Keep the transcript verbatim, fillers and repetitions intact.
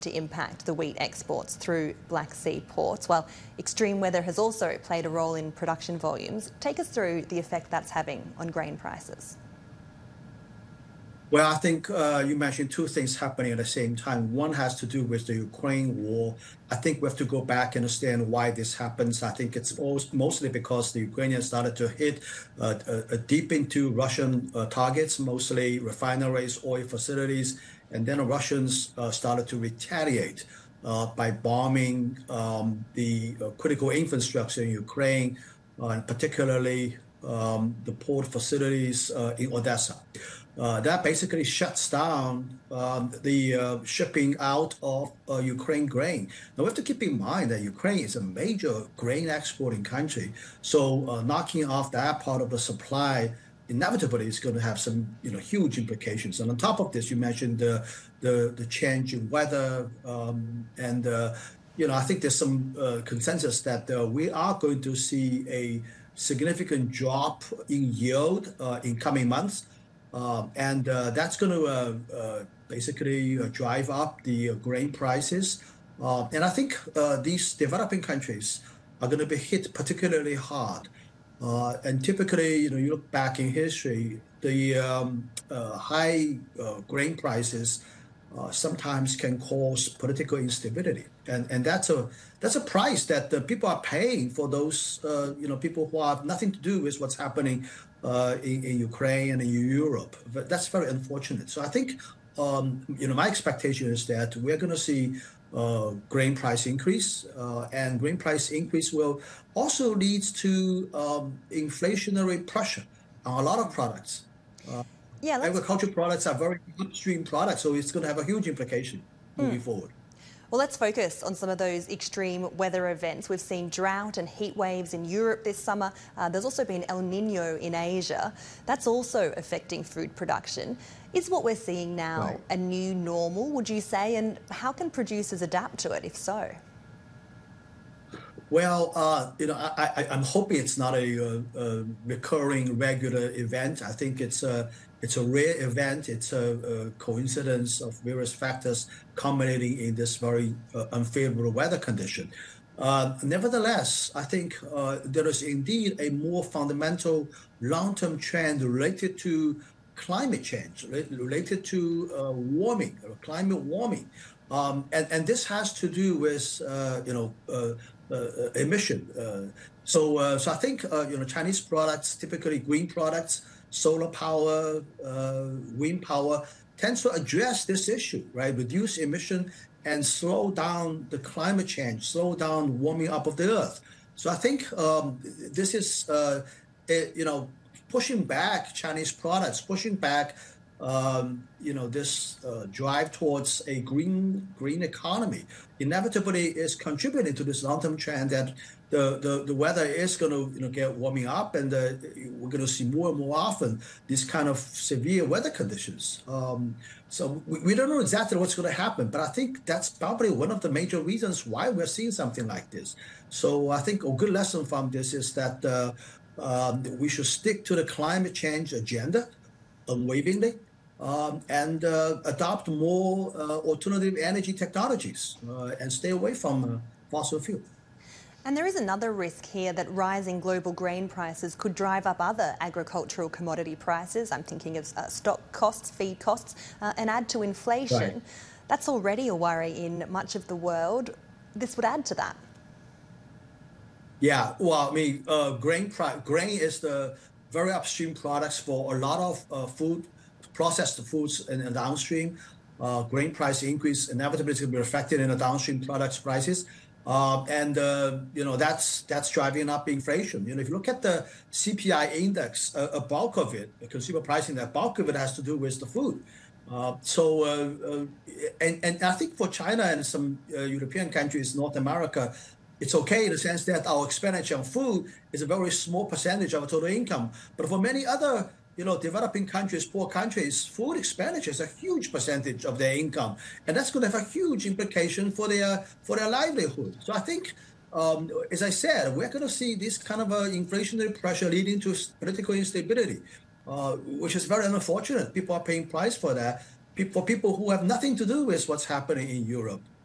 to impact the wheat exports through Black Sea ports, while extreme weather has also played a role in production volumes. Take us through the effect that's having on grain prices. Well, I think uh, you mentioned two things happening at the same time. One has to do with the Ukraine war. I think we have to go back and understand why this happens. I think it's mostly because the Ukrainians started to hit uh, uh, deep into Russian uh, targets, mostly refineries, oil facilities, and then the Russians uh, started to retaliate uh, by bombing um, the uh, critical infrastructure in Ukraine, uh, and particularly um, the port facilities uh, in Odessa. Uh, that basically shuts down um, the uh, shipping out of uh, Ukraine grain. Now, we have to keep in mind that Ukraine is a major grain exporting country. So uh, knocking off that part of the supply inevitably is going to have some you know, huge implications. And on top of this, you mentioned the, the, the change in weather. Um, and, uh, you know, I think there's some uh, consensus that uh, we are going to see a significant drop in yield uh, in coming months. Uh, and uh, that's going to uh, uh, basically uh, drive up the uh, grain prices. Uh, and I think uh, these developing countries are going to be hit particularly hard. Uh, and typically, you know, you look back in history, the um, uh, high uh, grain prices uh, sometimes can cause political instability. And, and that's a that's a price that the people are paying for those, uh, you know, people who have nothing to do with what's happening Uh, in, in Ukraine and in Europe. But that's very unfortunate. So I think, um, you know, my expectation is that we're going to see uh, grain price increase, uh, and grain price increase will also lead to um, inflationary pressure on a lot of products. Uh, yeah, agricultural products are very upstream products, so it's going to have a huge implication moving hmm. forward. Well, let's focus on some of those extreme weather events. We've seen drought and heat waves in Europe this summer. Uh, there's also been El Nino in Asia. That's also affecting food production. Is what we're seeing now right. a new normal, would you say? And how can producers adapt to it, if so? Well, uh, you know, I, I, I'm hoping it's not a, a recurring, regular event. I think it's a it's a rare event. It's a, a coincidence of various factors culminating in this very uh, unfavorable weather condition. Uh, nevertheless, I think uh, there is indeed a more fundamental long-term trend related to climate change, related to uh, warming, or climate warming, um, and and this has to do with uh, you know. Uh, Uh, emission. Uh, so, uh, so I think uh, you know Chinese products, typically green products, solar power, uh, wind power, tends to address this issue, right? Reduce emission and slow down the climate change, slow down warming up of the earth. So I think um, this is uh, it, you know pushing back Chinese products, pushing back. Um, you know, this uh, drive towards a green green economy inevitably is contributing to this long-term trend that the, the, the weather is going to you know, get warming up, and uh, we're going to see more and more often these kind of severe weather conditions. Um, so we, we don't know exactly what's going to happen, but I think that's probably one of the major reasons why we're seeing something like this. So I think a good lesson from this is that uh, um, we should stick to the climate change agenda unwaveringly. Um, and uh, adopt more uh, alternative energy technologies uh, and stay away from uh, fossil fuel. And there is another risk here that rising global grain prices could drive up other agricultural commodity prices. I'm thinking of uh, stock costs, feed costs, uh, and add to inflation. Right. That's already a worry in much of the world. This would add to that. Yeah, well, I mean, uh, grain, grain is the very upstream products for a lot of uh, food processed foods in the downstream. Uh, grain price increase inevitably is going to be reflected in the downstream products prices. Uh, and, uh, you know, that's that's driving up inflation. You know, if you look at the C P I index, a, a bulk of it, the consumer pricing, that bulk of it has to do with the food. Uh, so, uh, uh, and, and I think for China and some uh, European countries, North America, it's okay in the sense that our expenditure on food is a very small percentage of our total income. But for many other You know, developing countries, poor countries, food expenditure is a huge percentage of their income, and that's going to have a huge implication for their for their livelihood. So I think, um, as I said, we're going to see this kind of a inflationary pressure leading to political instability, uh, which is very unfortunate. People are paying price for that. for people who have nothing to do with what's happening in Europe.